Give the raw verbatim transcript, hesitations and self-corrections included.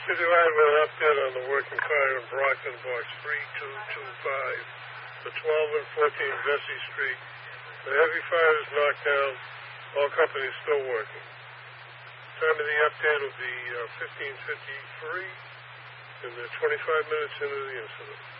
City Line with an update on the working fire in Brockton, box three two two five, the twelve and fourteen Vesey Street. The heavy fire is knocked down. All companies still working. Time of the update will be uh, fifteen fifty-three, and they're twenty-five minutes into the incident.